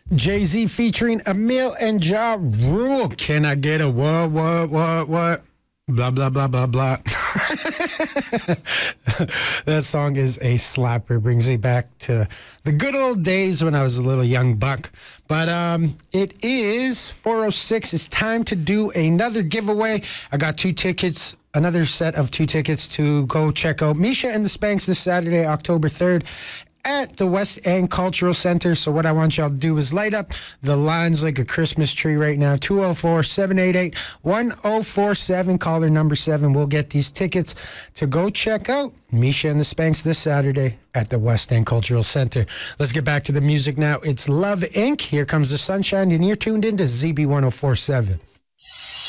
Jay-Z featuring Emil and Ja Rule. Can I get a what? Blah, blah, blah, blah, blah. That song is a slapper. Brings me back to the good old days when I was a little young buck. But it is 4:06. It's time to do another giveaway. I got 2 tickets, another set of 2 tickets to go check out Misha and the Spanks this Saturday, October 3rd. At the West End Cultural Center. So what I want y'all to do is light up the lines like a Christmas tree right now. 204-788-1047. Caller number 7. We'll get these tickets to go check out Misha and the Spanks this Saturday at the West End Cultural Center. Let's get back to the music now. It's Love Inc. Here comes the sunshine, and you're tuned into ZB 1047.